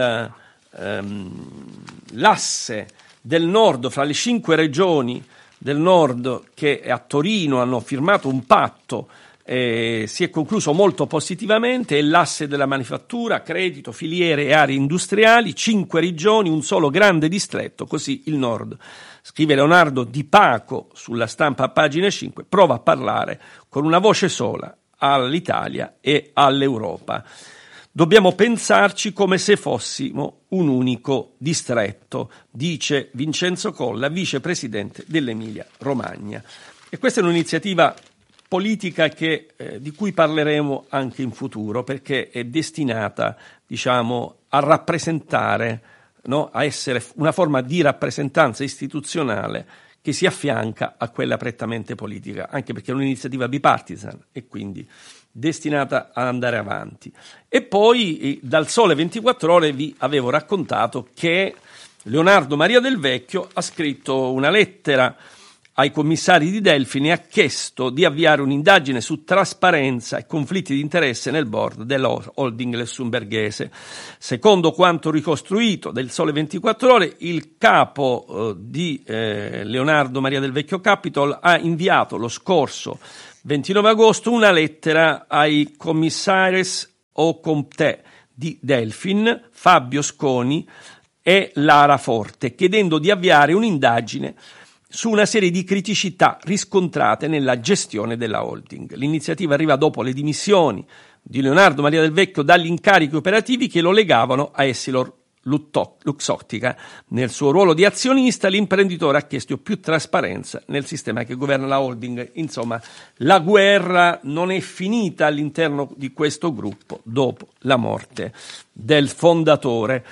l'asse del nord, fra le 5 regioni del nord che a Torino hanno firmato un patto, si è concluso molto positivamente. È l'asse della manifattura, credito, filiere e aree industriali, 5 regioni, un solo grande distretto, così il nord. Scrive Leonardo Di Paco sulla Stampa a pagina 5, prova a parlare con una voce sola all'Italia e all'Europa. Dobbiamo pensarci come se fossimo un unico distretto, dice Vincenzo Colla, vicepresidente dell'Emilia Romagna. E questa è un'iniziativa politica di cui parleremo anche in futuro, perché è destinata, a rappresentare, a essere una forma di rappresentanza istituzionale che si affianca a quella prettamente politica, anche perché è un'iniziativa bipartisan e quindi destinata ad andare avanti. E poi dal Sole 24 Ore vi avevo raccontato che Leonardo Maria Del Vecchio ha scritto una lettera ai commissari di Delfin e ha chiesto di avviare un'indagine su trasparenza e conflitti di interesse nel board della holding lussemburghese. Secondo quanto ricostruito del Sole 24 Ore, il capo di Leonardo Maria del Vecchio Capital ha inviato lo scorso 29 agosto una lettera ai commissaires au compte di Delfin, Fabio Sconi e Lara Forte, chiedendo di avviare un'indagine su una serie di criticità riscontrate nella gestione della holding. L'iniziativa arriva dopo le dimissioni di Leonardo Maria del Vecchio dagli incarichi operativi che lo legavano a Essilor Luxottica. Nel suo ruolo di azionista, l'imprenditore ha chiesto più trasparenza nel sistema che governa la holding. Insomma, la guerra non è finita all'interno di questo gruppo dopo la morte del fondatore.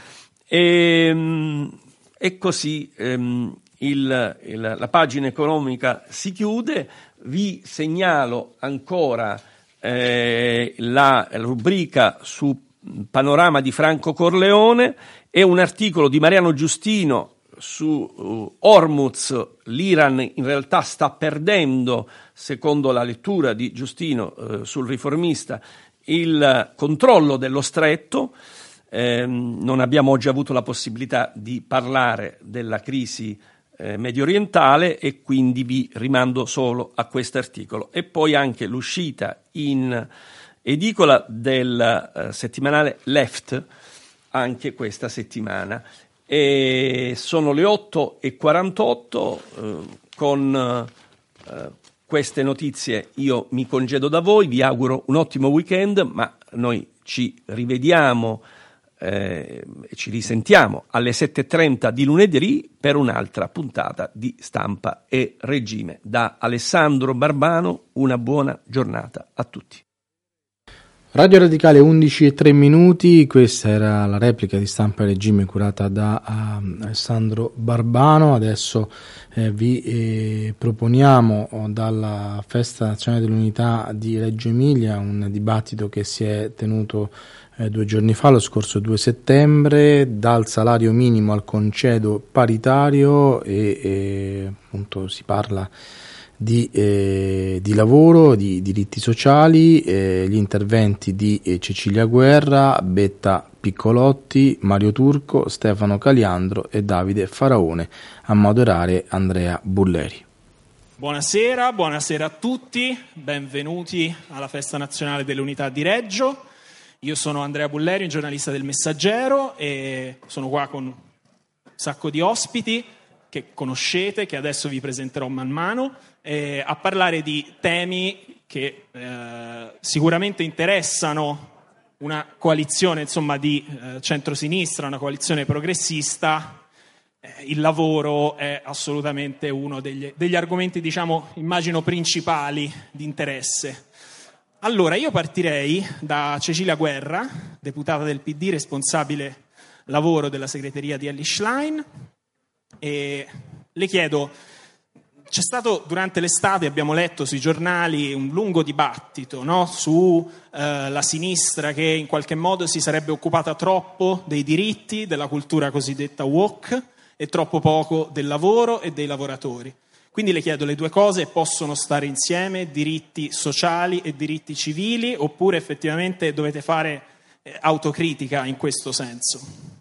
E così la pagina economica si chiude. Vi segnalo ancora la rubrica su Panorama di Franco Corleone e un articolo di Mariano Giustino su Hormuz. L'Iran in realtà sta perdendo, secondo la lettura di Giustino sul Riformista, il controllo dello stretto. Non abbiamo oggi avuto la possibilità di parlare della crisi medio orientale e quindi vi rimando solo a questo articolo. E poi anche l'uscita in edicola del settimanale Left, anche questa settimana. E sono le 8:48, con queste notizie io mi congedo da voi, vi auguro un ottimo weekend, ma noi ci rivediamo ci risentiamo alle 7:30 di lunedì per un'altra puntata di Stampa e Regime. Da Alessandro Barbano, una buona giornata a tutti. Radio Radicale 11:03, questa era la replica di Stampa e Regime curata da Alessandro Barbano. Adesso vi proponiamo dalla Festa Nazionale dell'Unità di Reggio Emilia un dibattito che si è tenuto 2 giorni fa, lo scorso 2 settembre, dal salario minimo al concedo paritario e appunto si parla di lavoro, di diritti sociali, gli interventi di Cecilia Guerra, Betta Piccolotti, Mario Turco, Stefano Caliandro e Davide Faraone, a moderare Andrea Bulleri. Buonasera a tutti, benvenuti alla Festa Nazionale dell'Unità di Reggio. Io sono Andrea Bulleri, un giornalista del Messaggero, e sono qua con un sacco di ospiti che conoscete, che adesso vi presenterò man mano, a parlare di temi che sicuramente interessano una coalizione, insomma, di centrosinistra, una coalizione progressista. Il lavoro è assolutamente uno degli argomenti, diciamo, immagino principali di interesse. Allora, io partirei da Cecilia Guerra, deputata del PD, responsabile lavoro della segreteria di Elly Schlein, e le chiedo: c'è stato durante l'estate, abbiamo letto sui giornali, un lungo dibattito, no? Su la sinistra che in qualche modo si sarebbe occupata troppo dei diritti, della cultura cosiddetta woke, e troppo poco del lavoro e dei lavoratori. Quindi le chiedo: le due cose possono stare insieme, diritti sociali e diritti civili, oppure effettivamente dovete fare autocritica in questo senso?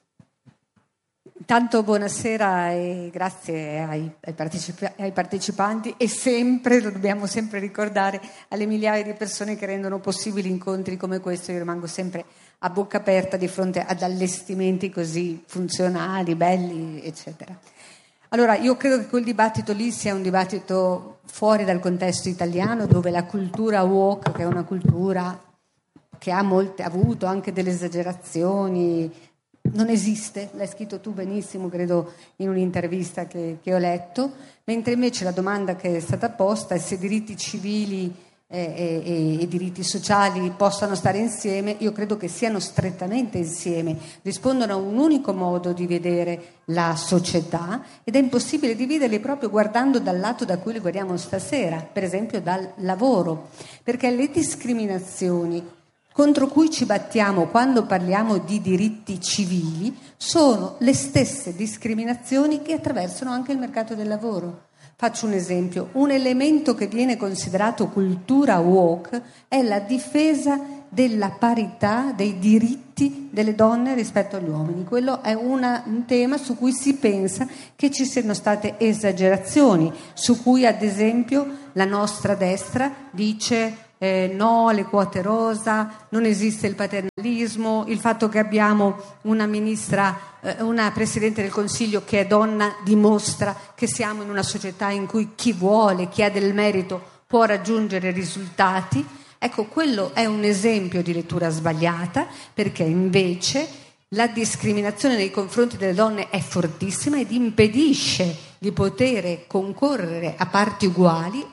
Intanto buonasera e grazie ai partecipanti, e sempre, lo dobbiamo sempre ricordare, alle migliaia di persone che rendono possibili incontri come questo. Io rimango sempre a bocca aperta di fronte ad allestimenti così funzionali, belli, eccetera. Allora, io credo che quel dibattito lì sia un dibattito fuori dal contesto italiano, dove la cultura woke, che è una cultura che ha avuto anche delle esagerazioni, non esiste. L'hai scritto tu benissimo, credo, in un'intervista che ho letto, mentre invece la domanda che è stata posta è se diritti civili e diritti sociali possano stare insieme. Io credo che siano strettamente insieme, rispondono a un unico modo di vedere la società, ed è impossibile dividerli proprio guardando dal lato da cui li guardiamo stasera, per esempio dal lavoro, perché le discriminazioni contro cui ci battiamo quando parliamo di diritti civili sono le stesse discriminazioni che attraversano anche il mercato del lavoro. Faccio un esempio. Un elemento che viene considerato cultura woke è la difesa della parità dei diritti delle donne rispetto agli uomini. Quello è un tema su cui si pensa che ci siano state esagerazioni, su cui ad esempio la nostra destra dice no alle quote rosa, non esiste il paternalismo, il fatto che abbiamo una Presidente del Consiglio che è donna dimostra che siamo in una società in cui chi vuole, chi ha del merito può raggiungere risultati. Ecco, quello è un esempio di lettura sbagliata, perché invece la discriminazione nei confronti delle donne è fortissima ed impedisce di poter concorrere a parti uguali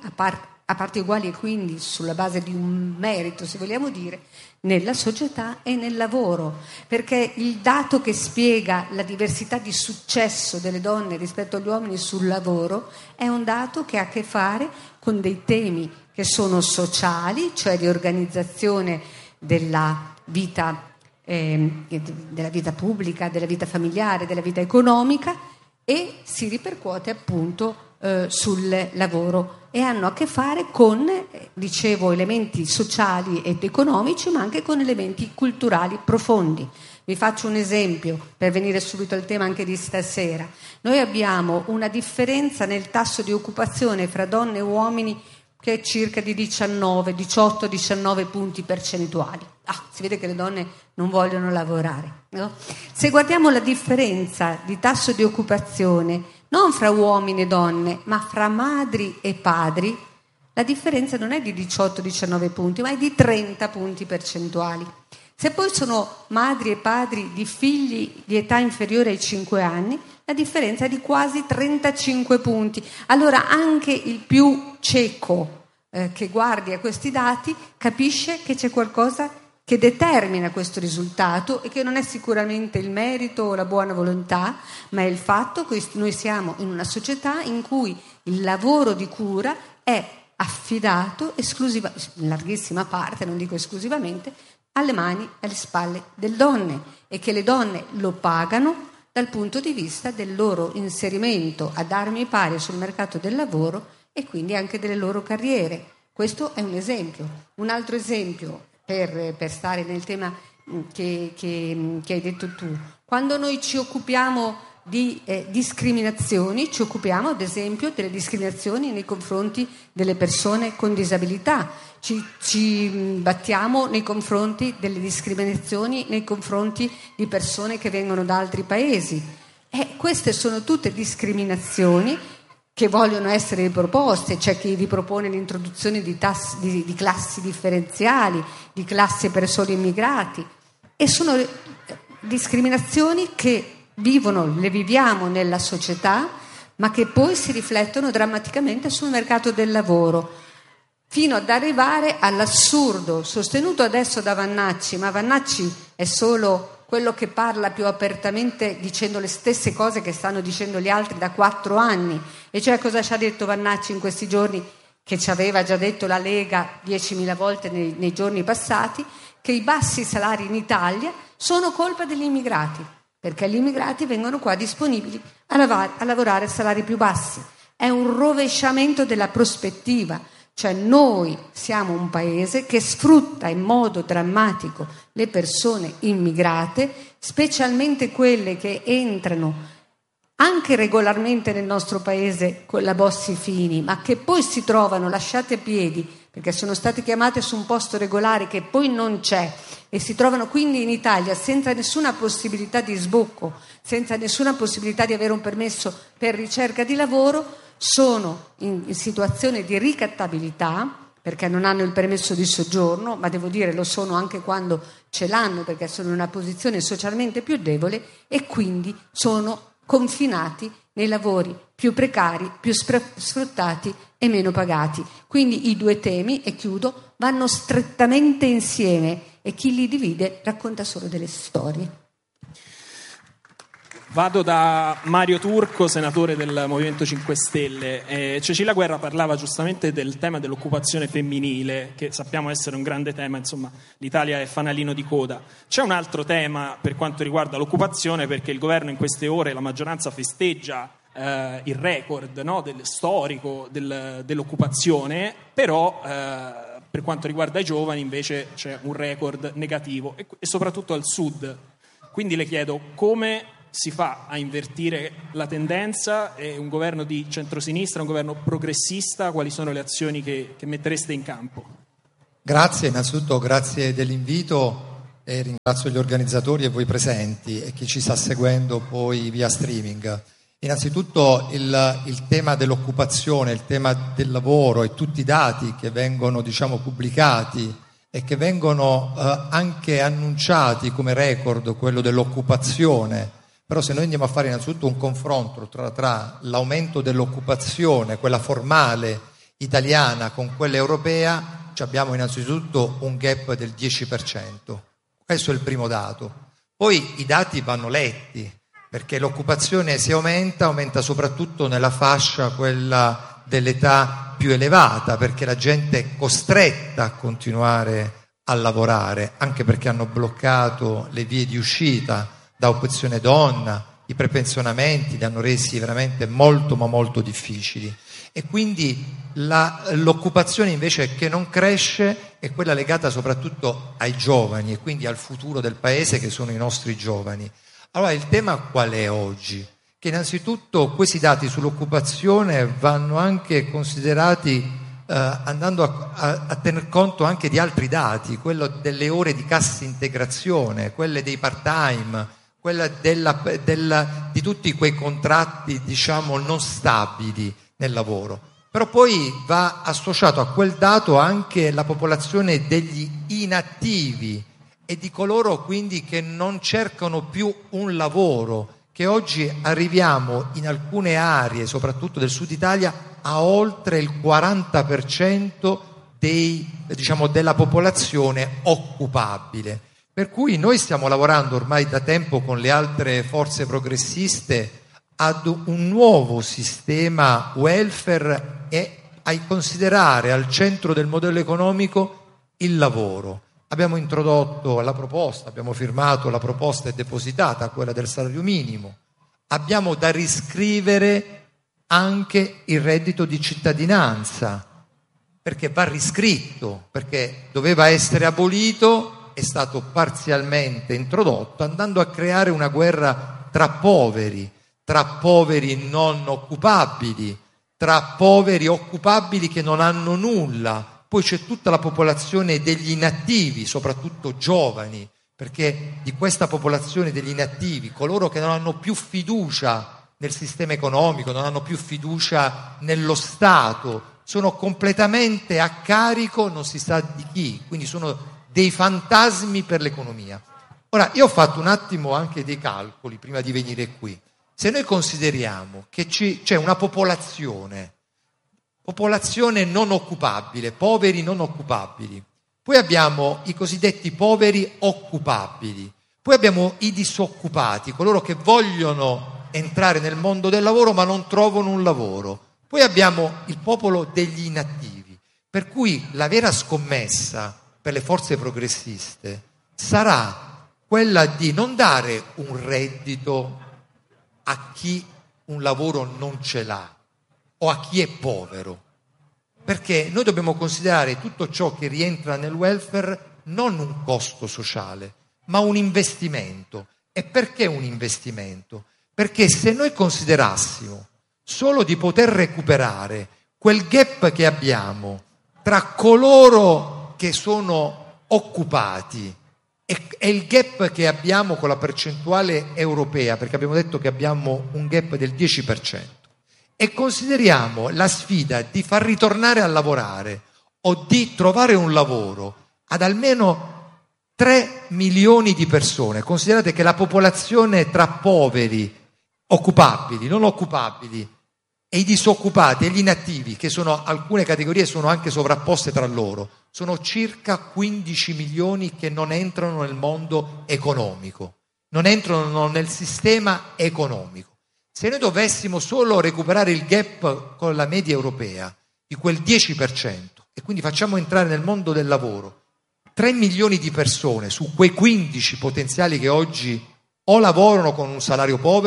e quindi sulla base di un merito, se vogliamo dire, nella società e nel lavoro, perché il dato che spiega la diversità di successo delle donne rispetto agli uomini sul lavoro è un dato che ha a che fare con dei temi che sono sociali, cioè di organizzazione della vita pubblica, della vita familiare, della vita economica, e si ripercuote appunto sul lavoro, e hanno a che fare con, dicevo, elementi sociali ed economici, ma anche con elementi culturali profondi. Vi faccio un esempio per venire subito al tema anche di stasera. Noi abbiamo una differenza nel tasso di occupazione fra donne e uomini che è circa di 18-19 punti percentuali. Si vede che le donne non vogliono lavorare, no? Se guardiamo la differenza di tasso di occupazione non fra uomini e donne, ma fra madri e padri, la differenza non è di 18-19 punti, ma è di 30 punti percentuali. Se poi sono madri e padri di figli di età inferiore ai 5 anni, la differenza è di quasi 35 punti. Allora anche il più cieco che guardi a questi dati capisce che c'è qualcosa che determina questo risultato, e che non è sicuramente il merito o la buona volontà, ma è il fatto che noi siamo in una società in cui il lavoro di cura è affidato in larghissima parte, non dico esclusivamente, alle mani e alle spalle delle donne, e che le donne lo pagano dal punto di vista del loro inserimento ad armi pari sul mercato del lavoro e quindi anche delle loro carriere. Questo è un esempio. Un altro esempio, per stare nel tema che hai detto tu, quando noi ci occupiamo di discriminazioni, ci occupiamo ad esempio delle discriminazioni nei confronti delle persone con disabilità, ci battiamo nei confronti delle discriminazioni nei confronti di persone che vengono da altri paesi. Queste sono tutte discriminazioni che vogliono essere riproposte. C'è chi ripropone l'introduzione di classi differenziali, di classi per soli immigrati, e sono discriminazioni che le viviamo nella società, ma che poi si riflettono drammaticamente sul mercato del lavoro, fino ad arrivare all'assurdo sostenuto adesso da Vannacci, ma Vannacci è solo quello che parla più apertamente dicendo le stesse cose che stanno dicendo gli altri da 4 anni. E cioè, cosa ci ha detto Vannacci in questi giorni, che ci aveva già detto la Lega 10.000 volte nei giorni passati, che i bassi salari in Italia sono colpa degli immigrati, perché gli immigrati vengono qua disponibili a lavorare a salari più bassi. È un rovesciamento della prospettiva. Cioè, noi siamo un paese che sfrutta in modo drammatico le persone immigrate, specialmente quelle che entrano anche regolarmente nel nostro paese con la Bossi-Fini, ma che poi si trovano lasciate a piedi perché sono state chiamate su un posto regolare che poi non c'è, e si trovano quindi in Italia senza nessuna possibilità di sbocco, senza nessuna possibilità di avere un permesso per ricerca di lavoro. Sono in situazione di ricattabilità perché non hanno il permesso di soggiorno, ma devo dire lo sono anche quando ce l'hanno, perché sono in una posizione socialmente più debole, e quindi sono confinati nei lavori più precari, più sfruttati e meno pagati. Quindi i due temi, e chiudo, vanno strettamente insieme, e chi li divide racconta solo delle storie. Vado da Mario Turco, senatore del Movimento 5 Stelle. Cecilia Guerra parlava giustamente del tema dell'occupazione femminile, che sappiamo essere un grande tema, insomma l'Italia è fanalino di coda. C'è un altro tema per quanto riguarda l'occupazione, perché il governo in queste ore, la maggioranza festeggia il record, no, storico dell'occupazione, però per quanto riguarda i giovani invece c'è un record negativo e soprattutto al sud. Quindi le chiedo come si fa a invertire la tendenza? È un governo di centrosinistra, un governo progressista, quali sono le azioni che mettereste in campo? Grazie, innanzitutto grazie dell'invito e ringrazio gli organizzatori e voi presenti e chi ci sta seguendo poi via streaming. Innanzitutto il tema dell'occupazione, il tema del lavoro e tutti i dati che vengono pubblicati e che vengono anche annunciati come record, quello dell'occupazione. Però se noi andiamo a fare innanzitutto un confronto tra l'aumento dell'occupazione, quella formale italiana, con quella europea, abbiamo innanzitutto un gap del 10%. Questo è il primo dato. Poi i dati vanno letti, perché l'occupazione se aumenta soprattutto nella fascia quella dell'età più elevata, perché la gente è costretta a continuare a lavorare, anche perché hanno bloccato le vie di uscita da opzione donna, i prepensionamenti li hanno resi veramente molto ma molto difficili. E quindi l'occupazione invece che non cresce è quella legata soprattutto ai giovani e quindi al futuro del paese, che sono i nostri giovani. Allora il tema qual è oggi? Che innanzitutto questi dati sull'occupazione vanno anche considerati andando a tener conto anche di altri dati, quello delle ore di cassa integrazione, quelle dei part-time, quella di tutti quei contratti non stabili nel lavoro. Però poi va associato a quel dato anche la popolazione degli inattivi e di coloro quindi che non cercano più un lavoro, che oggi arriviamo in alcune aree, soprattutto del sud Italia, a oltre il 40% della popolazione occupabile. Per cui noi stiamo lavorando ormai da tempo con le altre forze progressiste ad un nuovo sistema welfare e a considerare al centro del modello economico il lavoro. Abbiamo introdotto la proposta, abbiamo firmato la proposta e depositata, quella del salario minimo. Abbiamo da riscrivere anche il reddito di cittadinanza, perché va riscritto, perché doveva essere abolito, è stato parzialmente introdotto, andando a creare una guerra tra poveri non occupabili, tra poveri occupabili che non hanno nulla. Poi c'è tutta la popolazione degli inattivi, soprattutto giovani, perché di questa popolazione degli inattivi, coloro che non hanno più fiducia nel sistema economico, non hanno più fiducia nello Stato, sono completamente a carico non si sa di chi, quindi sono dei fantasmi per l'economia. Ora, io ho fatto un attimo anche dei calcoli prima di venire qui. Se noi consideriamo che c'è una popolazione non occupabile, poveri non occupabili, poi abbiamo i cosiddetti poveri occupabili, poi abbiamo i disoccupati, coloro che vogliono entrare nel mondo del lavoro ma non trovano un lavoro, poi abbiamo il popolo degli inattivi, per cui la vera scommessa per le forze progressiste sarà quella di non dare un reddito a chi un lavoro non ce l'ha o a chi è povero, perché noi dobbiamo considerare tutto ciò che rientra nel welfare non un costo sociale, ma un investimento. E perché un investimento? Perché se noi considerassimo solo di poter recuperare quel gap che abbiamo tra coloro che sono occupati e il gap che abbiamo con la percentuale europea, perché abbiamo detto che abbiamo un gap del 10%, e consideriamo la sfida di far ritornare a lavorare o di trovare un lavoro ad almeno 3 milioni di persone, considerate che la popolazione tra poveri, occupabili, non occupabili, e i disoccupati e gli inattivi, che sono alcune categorie sono anche sovrapposte tra loro, sono circa 15 milioni che non entrano nel mondo economico, non entrano nel sistema economico. Se noi dovessimo solo recuperare il gap con la media europea di quel 10% e quindi facciamo entrare nel mondo del lavoro 3 milioni di persone su quei 15 potenziali che oggi o lavorano con un salario povero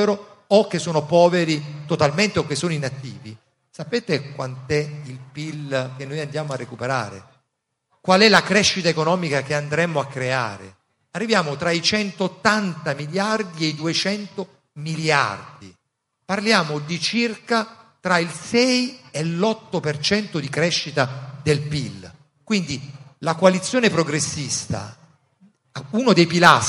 o che sono poveri totalmente o che sono inattivi, sapete quant'è il PIL che noi andiamo a recuperare? Qual è la crescita economica che andremo a creare? Arriviamo tra i 180 miliardi e i 200 miliardi. Parliamo di circa tra il 6 e l'8% di crescita del PIL. Quindi la coalizione progressista, uno dei pilastri